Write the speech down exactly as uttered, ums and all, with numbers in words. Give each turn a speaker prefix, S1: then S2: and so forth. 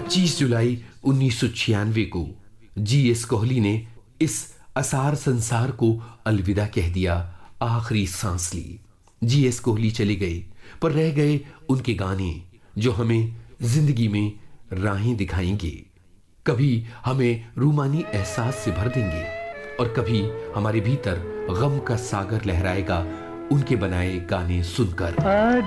S1: पच्चीस जुलाई उन्नीस सौ छियानवे को जी एस कोहली ने इस असार संसार को अलविदा कह दिया, आखिरी सांस ली। जी एस कोहली चले गए, पर रह गए उनके गाने जो हमें जिंदगी में राहें दिखाएंगे, कभी हमें रूमानी एहसास से भर देंगे और कभी हमारे भीतर गम का सागर लहराएगा उनके बनाए गाने सुनकर।